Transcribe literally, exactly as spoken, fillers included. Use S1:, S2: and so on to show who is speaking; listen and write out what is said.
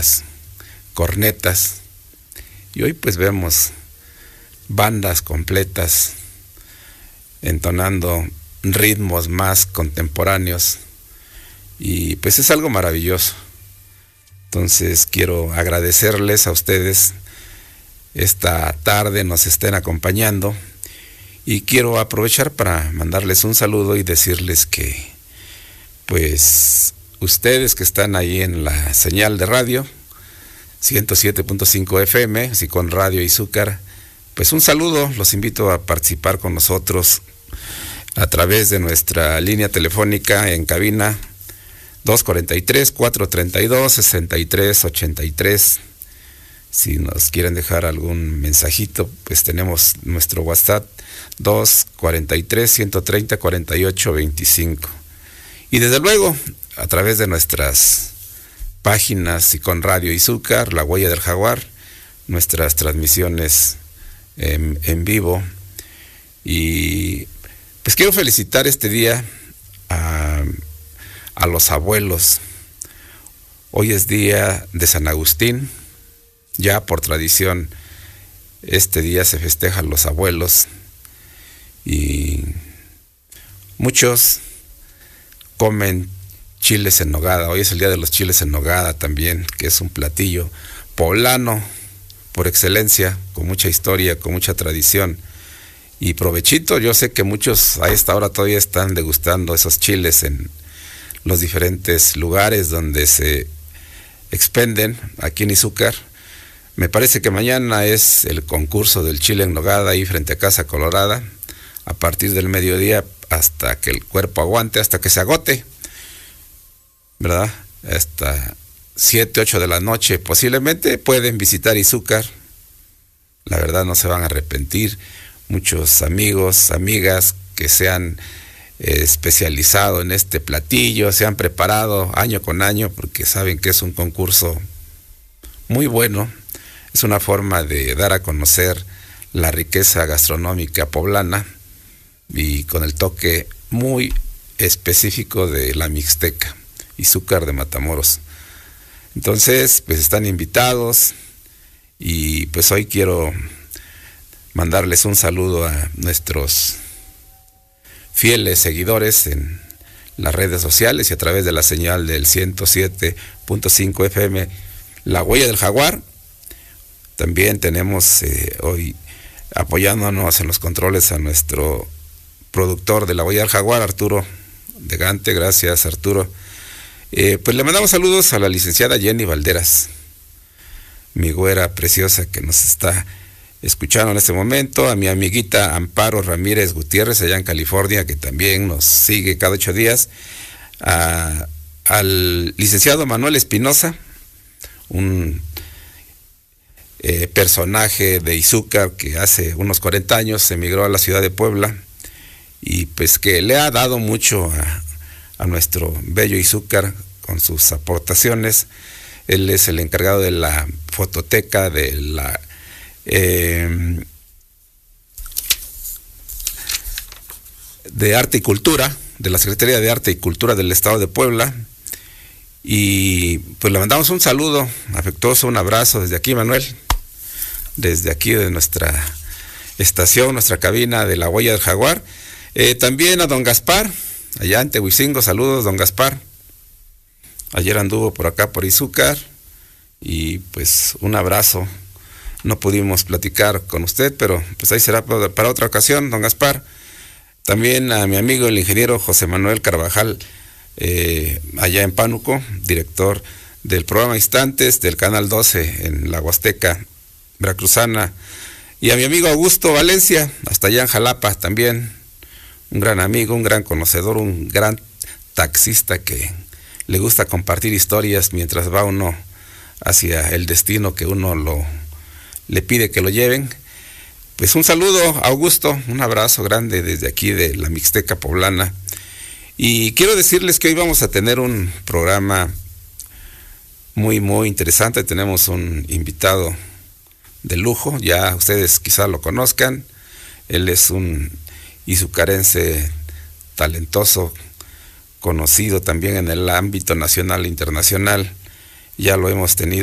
S1: las cornetas, y hoy pues vemos bandas completas entonando ritmos más contemporáneos, y pues es algo maravilloso. Entonces quiero agradecerles a ustedes esta tarde nos estén acompañando, y quiero aprovechar para mandarles un saludo y decirles que pues ustedes que están ahí en la señal de radio ciento siete punto cinco F M, así con Radio Izúcar, pues un saludo, los invito a participar con nosotros a través de nuestra línea telefónica en cabina dos cuatro tres, cuatro tres dos, seis tres ocho tres. Si nos quieren dejar algún mensajito, pues tenemos nuestro WhatsApp dos cuatro tres, uno tres cero, cuatro ocho dos cinco. Y desde luego, a través de nuestras páginas y con Radio Izúcar, La Huella del Jaguar, nuestras transmisiones en, en vivo. Y pues quiero felicitar este día a, a los abuelos. Hoy es día de San Agustín. Ya por tradición, este día se festejan los abuelos, y muchos comen chiles en nogada. Hoy es el día de los chiles en nogada también, que es un platillo poblano por excelencia, con mucha historia, con mucha tradición. Y provechito, yo sé que muchos a esta hora todavía están degustando esos chiles en los diferentes lugares donde se expenden aquí en Izúcar. Me parece que mañana es el concurso del chile en nogada ahí frente a Casa Colorada, a partir del mediodía hasta que el cuerpo aguante, hasta que se agote, ¿verdad? Hasta siete, ocho de la noche posiblemente pueden visitar Izúcar. La verdad no se van a arrepentir. Muchos amigos, amigas que se han eh, especializado en este platillo, se han preparado año con año porque saben que es un concurso muy bueno. Es una forma de dar a conocer la riqueza gastronómica poblana y con el toque muy específico de la Mixteca, Izúcar de Matamoros. Entonces, pues están invitados, y pues hoy quiero mandarles un saludo a nuestros fieles seguidores en las redes sociales y a través de la señal del ciento siete punto cinco F M, La Huella del Jaguar. También tenemos eh, hoy apoyándonos en los controles a nuestro productor de La Huella del Jaguar, Arturo de Gante. Gracias, Arturo. Eh, pues le mandamos saludos a la licenciada Jenny Valderas, mi güera preciosa que nos está escuchando en este momento, a mi amiguita Amparo Ramírez Gutiérrez allá en California, que también nos sigue cada ocho días, a, al licenciado Manuel Espinosa, un Eh, personaje de Izúcar que hace unos cuarenta años emigró a la ciudad de Puebla, y pues que le ha dado mucho a, a nuestro bello Izúcar con sus aportaciones. Él es el encargado de la fototeca de la eh, de Arte y Cultura, de la Secretaría de Arte y Cultura del Estado de Puebla. Y pues le mandamos un saludo afectuoso, un abrazo desde aquí, Manuel, desde aquí de nuestra estación, nuestra cabina de La Huella del Jaguar. Eh, también a don Gaspar, allá en Tehuicingo, saludos, don Gaspar. Ayer anduvo por acá, por Izúcar, y pues un abrazo. No pudimos platicar con usted, pero pues ahí será para otra ocasión, don Gaspar. También a mi amigo el ingeniero José Manuel Carvajal, eh, allá en Pánuco, director del programa Instantes del Canal doce en la Huasteca veracruzana, y a mi amigo Augusto Valencia, hasta allá en Jalapa también, un gran amigo, un gran conocedor, un gran taxista que le gusta compartir historias mientras va uno hacia el destino que uno lo le pide que lo lleven. Pues un saludo, Augusto, un abrazo grande desde aquí de la Mixteca poblana. Y quiero decirles que hoy vamos a tener un programa muy, muy interesante. Tenemos un invitado de lujo, ya ustedes quizá lo conozcan. Él es un izucarense talentoso, conocido también en el ámbito nacional e internacional. Ya lo hemos tenido